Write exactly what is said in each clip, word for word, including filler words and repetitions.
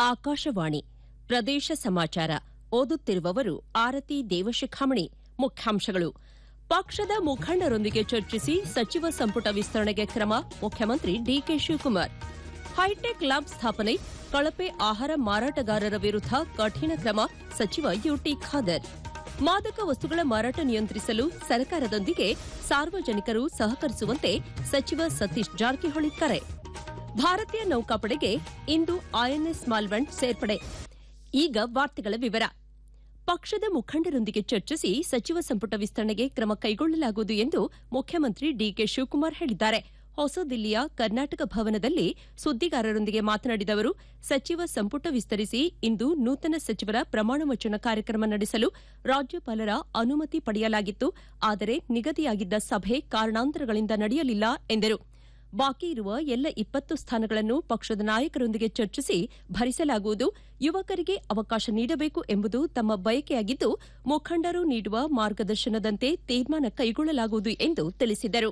ಆಕಾಶವಾಣಿ ಪ್ರದೇಶ ಸಮಾಚಾರ ಓದುತ್ತಿರುವವರು ಆರತಿ ದೇವಶಿಖಾಮಣಿ. ಮುಖ್ಯಾಂಶಗಳು: ಪಕ್ಷದ ಮುಖಂಡರೊಂದಿಗೆ ಚರ್ಚಿಸಿ ಸಚಿವ ಸಂಪುಟ ವಿಸ್ತರಣೆಗೆ ಕ್ರಮ, ಮುಖ್ಯಮಂತ್ರಿ ಡಿಕೆ ಶಿವಕುಮಾರ್. ಹೈಟೆಕ್ ಲ್ಯಾಬ್ ಸ್ಥಾಪನೆ, ಕಳಪೆ ಆಹಾರ ಮಾರಾಟಗಾರರ ವಿರುದ್ಧ ಕಠಿಣ ಕ್ರಮ, ಸಚಿವ ಯುಟಿ ಖಾದರ್. ಮಾದಕ ವಸ್ತುಗಳ ಮಾರಾಟ ನಿಯಂತ್ರಿಸಲು ಸರ್ಕಾರದೊಂದಿಗೆ ಸಾರ್ವಜನಿಕರು ಸಹಕರಿಸುವಂತೆ ಸಚಿವ ಸತೀಶ್ ಜಾರಕಿಹೊಳಿ ಕರೆ. ಭಾರತೀಯ ನೌಕಾಪಡೆಗೆ ಇಂದು ಐಎನ್ಎಸ್ ಮಾಲ್ವಂಡ್ ಸೇರ್ಪಡೆ. ಈಗ ವಾರ್ತೆಗಳ ವಿವರ. ಪಕ್ಷದ ಮುಖಂಡರೊಂದಿಗೆ ಚರ್ಚಿಸಿ ಸಚಿವ ಸಂಪುಟ ವಿಸ್ತರಣೆಗೆ ಕ್ರಮ ಕೈಗೊಳ್ಳಲಾಗುವುದು ಎಂದು ಮುಖ್ಯಮಂತ್ರಿ ಡಿಕೆ ಶಿವಕುಮಾರ್ ಹೇಳಿದ್ದಾರೆ. ಹೊಸದಿಲ್ಲಿಯ ಕರ್ನಾಟಕ ಭವನದಲ್ಲಿ ಸುದ್ದಿಗಾರರೊಂದಿಗೆ ಮಾತನಾಡಿದ ಅವರು, ಸಚಿವ ಸಂಪುಟ ವಿಸ್ತರಿಸಿ ಇಂದು ನೂತನ ಸಚಿವರ ಪ್ರಮಾಣ ವಚನ ಕಾರ್ಯಕ್ರಮ ನಡೆಸಲು ರಾಜ್ಯಪಾಲರ ಅನುಮತಿ ಪಡೆಯಲಾಗಿತ್ತು. ಆದರೆ ನಿಗದಿಯಾಗಿದ್ದ ಸಭೆ ಕಾರಣಾಂತರಗಳಿಂದ ನಡೆಯಲಿಲ್ಲ ಎಂದರು. ಬಾಕಿ ಇರುವ ಎಲ್ಲ ಇಪ್ಪತ್ತು ಸ್ಥಾನಗಳನ್ನು ಪಕ್ಷದ ನಾಯಕರೊಂದಿಗೆ ಚರ್ಚಿಸಿ ಭರಿಸಲಾಗುವುದು. ಯುವಕರಿಗೆ ಅವಕಾಶ ನೀಡಬೇಕು ಎಂಬುದು ತಮ್ಮ ಬಯಕೆಯಾಗಿದ್ದು, ಮುಖಂಡರು ನೀಡುವ ಮಾರ್ಗದರ್ಶನದಂತೆ ತೀರ್ಮಾನ ಕೈಗೊಳ್ಳಲಾಗುವುದು ಎಂದು ತಿಳಿಸಿದರು.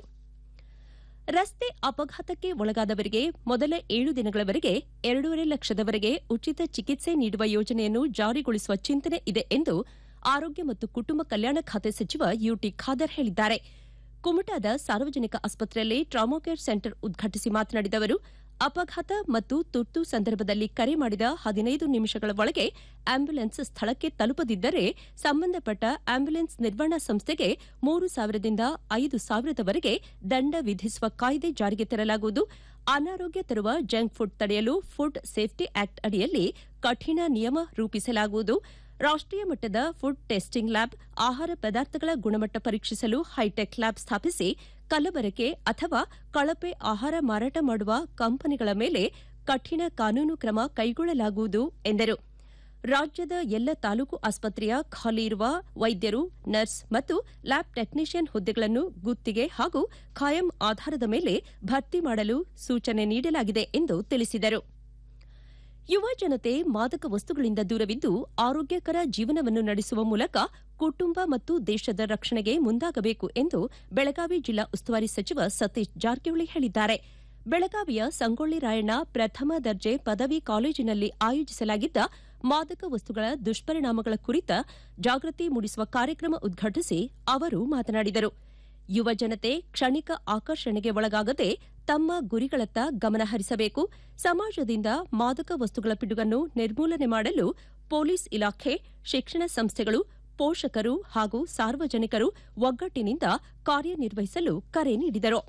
ರಸ್ತೆ ಅಪಘಾತಕ್ಕೆ ಒಳಗಾದವರಿಗೆ ಮೊದಲ ಏಳು ದಿನಗಳವರೆಗೆ ಎರಡೂವರೆ ಲಕ್ಷದವರೆಗೆ ಉಚಿತ ಚಿಕಿತ್ಸೆ ನೀಡುವ ಯೋಜನೆಯನ್ನು ಜಾರಿಗೊಳಿಸುವ ಚಿಂತನೆ ಇದೆ ಎಂದು ಆರೋಗ್ಯ ಮತ್ತು ಕುಟುಂಬ ಕಲ್ಯಾಣ ಖಾತೆ ಸಚಿವ ಯುಟಿ ಖಾದರ್ ಹೇಳಿದ್ದಾರೆ. ಕುಮಟಾದ ಸಾರ್ವಜನಿಕ ಆಸ್ಪತ್ರೆಯಲ್ಲಿ ಟ್ರಾಮಾಕೇರ್ ಸೆಂಟರ್ ಉದ್ಘಾಟಿಸಿ ಮಾತನಾಡಿದ ಅವರು, ಅಪಘಾತ ಮತ್ತು ತುರ್ತು ಸಂದರ್ಭದಲ್ಲಿ ಕರೆ ಮಾಡಿದ ಹದಿನೈದು ನಿಮಿಷಗಳ ಒಳಗೆ ಆಂಬ್ಯುಲೆನ್ಸ್ ಸ್ಥಳಕ್ಕೆ ತಲುಪದಿದ್ದರೆ ಸಂಬಂಧಪಟ್ಟ ಆಂಬ್ಯುಲೆನ್ಸ್ ನಿರ್ವಹಣಾ ಸಂಸ್ಥೆಗೆ ಮೂರು ಸಾವಿರದಿಂದ ಐದು ಸಾವಿರದವರೆಗೆ ದಂಡ ವಿಧಿಸುವ ಕಾಯ್ದೆ ಜಾರಿಗೆ ತರಲಾಗುವುದು. ಅನಾರೋಗ್ಯ ತರುವ ಜಂಕ್ ಫುಡ್ ತಡೆಯಲು ಫುಡ್ ಸೇಫ್ಟಿ ಆಕ್ಟ್ ಅಡಿಯಲ್ಲಿ ಕಠಿಣ ನಿಯಮ ರೂಪಿಸಲಾಗುವುದು. ರಾಷ್ಟೀಯ ಮಟ್ಟದ ಫುಡ್ ಟೆಸ್ಟಿಂಗ್ ಲ್ಯಾಬ್, ಆಹಾರ ಪದಾರ್ಥಗಳ ಗುಣಮಟ್ಟ ಪರೀಕ್ಷಿಸಲು ಹೈಟೆಕ್ ಲ್ಯಾಬ್ ಸ್ಥಾಪಿಸಿ ಕಲಬೆರಕೆ ಅಥವಾ ಕಳಪೆ ಆಹಾರ ಮಾರಾಟ ಮಾಡುವ ಕಂಪನಿಗಳ ಮೇಲೆ ಕಠಿಣ ಕಾನೂನು ಕ್ರಮ ಕೈಗೊಳ್ಳಲಾಗುವುದು ಎಂದರು. ರಾಜ್ಯದ ಎಲ್ಲ ತಾಲೂಕು ಆಸ್ಪತ್ರೆಯ ಖಾಲಿ ಇರುವ ವೈದ್ಯರು, ನರ್ಸ್ ಮತ್ತು ಲ್ಯಾಬ್ ಟೆಕ್ನಿಷಿಯನ್ ಹುದ್ದೆಗಳನ್ನು ಗುತ್ತಿಗೆ ಹಾಗೂ ಖಾಯಂ ಆಧಾರದ ಮೇಲೆ ಭರ್ತಿ ಮಾಡಲು ಸೂಚನೆ ನೀಡಲಾಗಿದೆ ಎಂದು ತಿಳಿಸಿದರು. ಯುವ ಜನತೆ ಮಾದಕ ವಸ್ತುಗಳಿಂದ ದೂರವಿದ್ದು ಆರೋಗ್ಯಕರ ಜೀವನವನ್ನು ನಡೆಸುವ ಮೂಲಕ ಕುಟುಂಬ ಮತ್ತು ದೇಶದ ರಕ್ಷಣೆಗೆ ಮುಂದಾಗಬೇಕು ಎಂದು ಬೆಳಗಾವಿ ಜಿಲ್ಲಾ ಉಸ್ತುವಾರಿ ಸಚಿವ ಸತೀಶ್ ಜಾರಕಿಹೊಳಿ ಹೇಳಿದ್ದಾರೆ. ಬೆಳಗಾವಿಯ ಸಂಗೊಳ್ಳಿ ರಾಯಣ್ಣ ಪ್ರಥಮ ದರ್ಜೆ ಪದವಿ ಕಾಲೇಜಿನಲ್ಲಿ ಆಯೋಜಿಸಲಾಗಿದ್ದ ಮಾದಕ ವಸ್ತುಗಳ ದುಷ್ಪರಿಣಾಮಗಳ ಕುರಿತ ಜಾಗೃತಿ ಮೂಡಿಸುವ ಕಾರ್ಯಕ್ರಮ ಉದ್ಘಾಟಿಸಿ ಅವರು ಮಾತನಾಡಿದರು. ಯುವ ಜನತೆ ಕ್ಷಣಿಕ ಆಕರ್ಷಣೆಗೆ ಒಳಗಾಗದೆ ತಮ್ಮ ಗುರಿಗಳತ್ತ ಗಮನ ಹರಿಸಬೇಕು. ಸಮಾಜದಿಂದ ಮಾದಕ ವಸ್ತುಗಳ ಪಿಡುಗನ್ನು ನಿರ್ಮೂಲನೆ ಮಾಡಲು ಪೊಲೀಸ್ ಇಲಾಖೆ, ಶಿಕ್ಷಣ ಸಂಸ್ಥೆಗಳು, ಪೋಷಕರು ಹಾಗೂ ಸಾರ್ವಜನಿಕರು ಒಗ್ಗಟ್ಟಿನಿಂದ ಕಾರ್ಯನಿರ್ವಹಿಸಲು ಕರೆ ನೀಡಿದರು.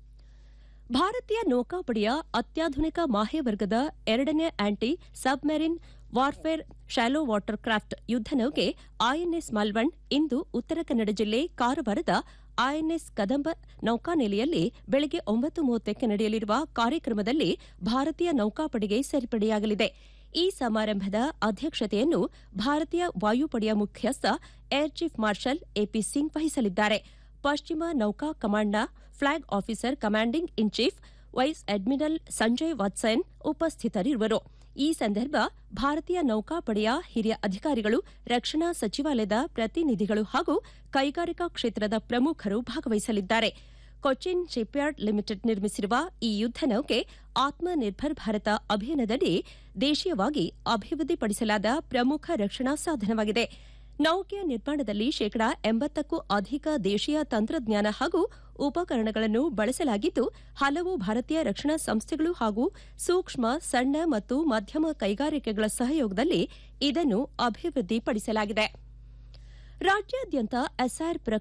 ಭಾರತೀಯ ನೌಕಾಪಡೆಯ ಅತ್ಯಾಧುನಿಕ ಮಾಹೆವರ್ಗದ ಎರಡನೇ aunty submarine warfare shallow water craft ಯುದ್ದ ನೌಕೆ ಐಎನ್ಎಸ್ ಮಾಲ್ವಂಡ್ ಇಂದು ಉತ್ತರ ಕನ್ನಡ ಜಿಲ್ಲೆ ಕಾರವಾರದ ಐಎನ್ಎಸ್ ಕದಂಬ ನೌಕಾನೆಲೆಯಲ್ಲಿ ಬೆಳಗ್ಗೆ ಒಂಬತ್ತು ಮೂವತ್ತಕ್ಕೆ ನಡೆಯಲಿರುವ ಕಾರ್ಯಕ್ರಮದಲ್ಲಿ ಭಾರತೀಯ ನೌಕಾಪಡೆಗೆ ಸೇರ್ಪಡೆಯಾಗಲಿದೆ. ಈ ಸಮಾರಂಭದ ಅಧ್ಯಕ್ಷತೆಯನ್ನು ಭಾರತೀಯ ವಾಯುಪಡೆಯ ಮುಖ್ಯಸ್ಥ air chief marshal AP Singh ವಹಿಸಲಿದ್ದಾರೆ. ಪಶ್ಚಿಮ ನೌಕಾ ಕಮಾಂಡ್ನ flag officer commanding in chief wise admiral Sanjay ವಾತ್ಸೆನ್ ಉಪಸ್ಥಿತರಿರುವರು. ಈ ಸಂದರ್ಭ ಭಾರತೀಯ ನೌಕಾಪಡೆಯ ಹಿರಿಯ ಅಧಿಕಾರಿಗಳು, ರಕ್ಷಣಾ ಸಚಿವಾಲಯದ ಪ್ರತಿನಿಧಿಗಳು ಹಾಗೂ ಕೈಗಾರಿಕಾ ಕ್ಷೇತ್ರದ ಪ್ರಮುಖರು ಭಾಗವಹಿಸಲಿದ್ದಾರೆ. ಕೊಚ್ಚಿನ್ ಶಿಪ್ಯಾರ್ಡ್ ಲಿಮಿಟೆಡ್ ನಿರ್ಮಿಸಿರುವ ಈ ಯುದ್ದ ನೌಕೆ ಆತ್ಮನಿರ್ಭರ್ ಭಾರತ ಅಭಿಯಾನದಡಿ ದೇಶೀಯವಾಗಿ ಅಭಿವೃದ್ಧಿಪಡಿಸಲಾದ ಪ್ರಮುಖ ರಕ್ಷಣಾ ಸಾಧನವಾಗಿದೆ. ನೌಕೆಯ ನಿರ್ಮಾಣದಲ್ಲಿ ಶೇಕಡಾ ಎಂಬತ್ತಕ್ಕೂ ಅಧಿಕ ದೇಶೀಯ ತಂತ್ರಜ್ಞಾನ ಹಾಗೂ ಉಪಕರಣಗಳನ್ನು ಬಳಸಲಾಗಿದ್ದು, ಹಲವು ಭಾರತೀಯ ರಕ್ಷಣಾ ಸಂಸ್ಥೆಗಳು ಹಾಗೂ ಸೂಕ್ಷ್ಮ, ಸಣ್ಣ ಮತ್ತು ಮಧ್ಯಮ ಕೈಗಾರಿಕೆಗಳ ಸಹಯೋಗದಲ್ಲಿ ಇದನ್ನು ಅಭಿವೃದ್ಧಿಪಡಿಸಲಾಗಿದೆ. ರಾಜ್ಯಾದ್ಯಂತ ಎಸ್ಆರ್